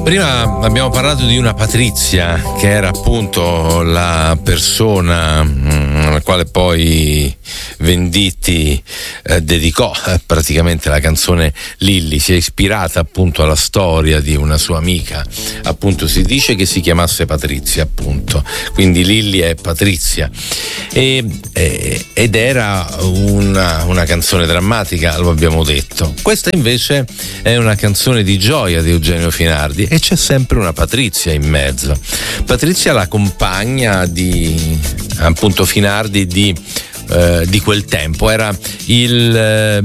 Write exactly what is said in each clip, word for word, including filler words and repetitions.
Prima abbiamo parlato di una Patrizia, che era appunto la persona mh, alla quale poi Venditti eh, dedicò eh, praticamente la canzone Lilli. Si è ispirata appunto alla storia di una sua amica, appunto si dice che si chiamasse Patrizia, appunto, quindi Lilli è Patrizia, e, e, ed era una, una canzone drammatica, lo abbiamo detto. Questa invece è una canzone di gioia di Eugenio Finardi, e c'è sempre una Patrizia in mezzo. Patrizia, la compagna di appunto Finardi di, eh, di quel tempo, era il eh,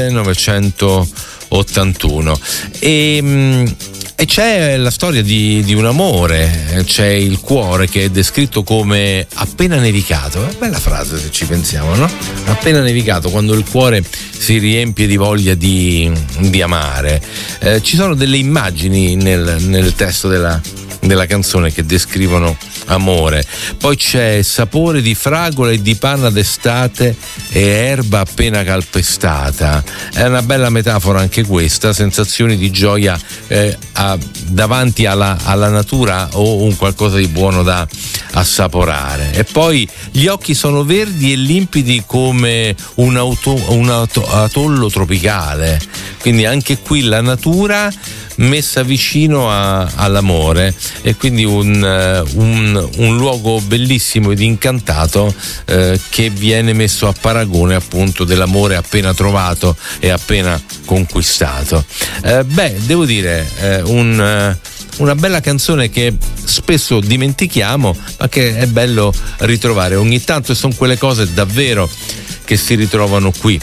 millenovecentottantuno, e mh, E c'è la storia di, di un amore, c'è il cuore che è descritto come appena nevicato. È una bella frase se ci pensiamo, no? Appena nevicato, quando il cuore si riempie di voglia di, di amare. Eh, ci sono delle immagini nel, nel testo della, della canzone che descrivono amore. Poi c'è sapore di fragola e di panna d'estate e erba appena calpestata. È una bella metafora anche questa, sensazioni di gioia eh, a, davanti alla, alla natura, o un qualcosa di buono da assaporare. E poi gli occhi sono verdi e limpidi come un, auto, un auto, atollo tropicale, quindi anche qui la natura messa vicino a, all'amore, e quindi un, un, un luogo bellissimo ed incantato eh, che viene messo a paragone appunto dell'amore appena trovato e appena conquistato. Eh, beh, devo dire, eh, un una bella canzone che spesso dimentichiamo, ma che è bello ritrovare ogni tanto, e sono quelle cose davvero che si ritrovano qui,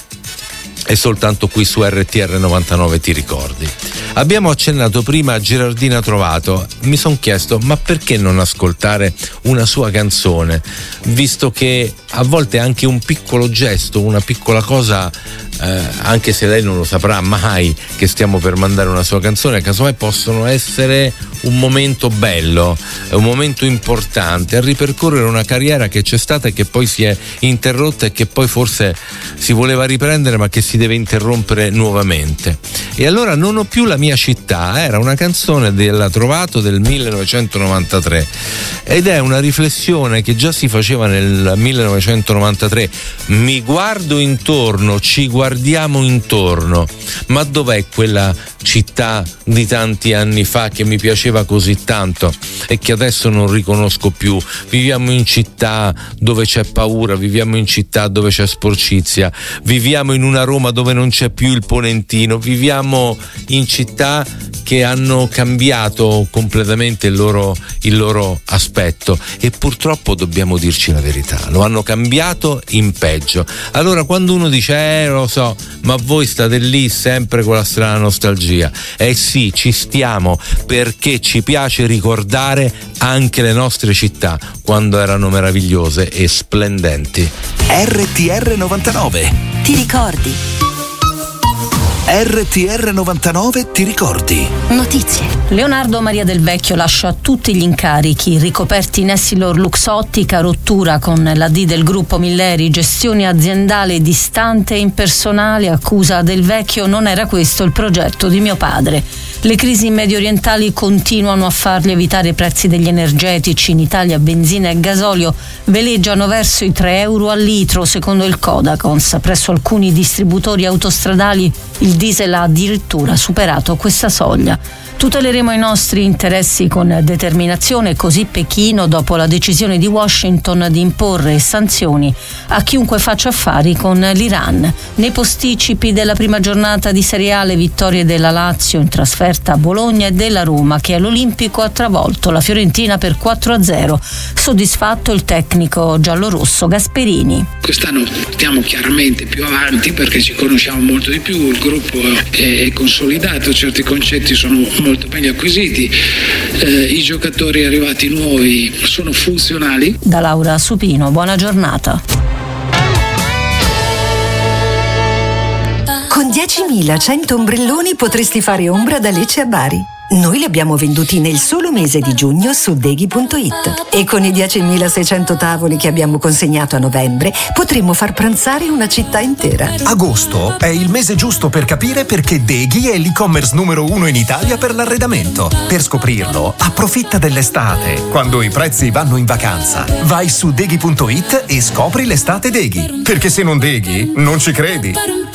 e soltanto qui su R T R novantanove Ti ricordi. Abbiamo accennato prima a Gerardina Trovato. Mi sono chiesto, ma perché non ascoltare una sua canzone, visto che a volte anche un piccolo gesto, una piccola cosa, eh, anche se lei non lo saprà mai che stiamo per mandare una sua canzone, casomai possono essere un momento bello, un momento importante a ripercorrere una carriera che c'è stata e che poi si è interrotta, e che poi forse si voleva riprendere ma che si deve interrompere nuovamente. E allora Non ho più la mia città era una canzone della Trovato del millenovecentonovantatré, ed è una riflessione che già si faceva nel millenovecentonovantatré. Mi guardo intorno, ci guardiamo intorno, ma dov'è quella città di tanti anni fa che mi piaceva così tanto e che adesso non riconosco più? Viviamo in città dove c'è paura, viviamo in città dove c'è sporcizia, viviamo in una Roma dove non c'è più il ponentino, viviamo in città che hanno cambiato completamente il loro, il loro aspetto, e purtroppo dobbiamo dirci la verità, lo hanno cambiato in peggio. Allora quando uno dice eh lo so, ma voi state lì sempre con la strana nostalgia, eh sì, ci stiamo, perché ci piace ricordare anche le nostre città quando erano meravigliose e splendenti. R T R novantanove Ti ricordi? R T R novantanove Ti ricordi? Notizie. Leonardo Maria Del Vecchio lascia tutti gli incarichi ricoperti in Essilor Luxottica, rottura con la D del gruppo Milleri, gestione aziendale distante e impersonale. Accusa Del Vecchio: non era questo il progetto di mio padre. Le crisi medio orientali continuano a far lievitare i prezzi degli energetici. In Italia benzina e gasolio veleggiano verso i tre euro al litro, secondo il Codacons. Presso alcuni distributori autostradali il diesel ha addirittura superato questa soglia. Tuteleremo i nostri interessi con determinazione, così Pechino, dopo la decisione di Washington di imporre sanzioni a chiunque faccia affari con l'Iran. Nei posticipi della prima giornata di Serie A, le vittorie della Lazio in trasferta a Bologna e della Roma, che all'Olimpico ha travolto la Fiorentina per quattro a zero. Soddisfatto il tecnico giallorosso Gasperini. Quest'anno stiamo chiaramente più avanti perché ci conosciamo molto di più, il gruppo è consolidato, certi concetti sono molto meglio acquisiti, eh, i giocatori arrivati nuovi sono funzionali. Da Laura Supino, buona giornata. Con diecimilacento ombrelloni potresti fare ombra da Lecce a Bari. Noi li abbiamo venduti nel solo mese di giugno su Deghi punto it e con i diecimilaseicento tavoli che abbiamo consegnato a novembre potremmo far pranzare una città intera. Agosto è il mese giusto per capire perché Deghi è l'e-commerce numero uno in Italia per l'arredamento. Per scoprirlo, approfitta dell'estate, quando i prezzi vanno in vacanza. Vai su Deghi punto it e scopri l'estate Deghi, perché se non Deghi, non ci credi.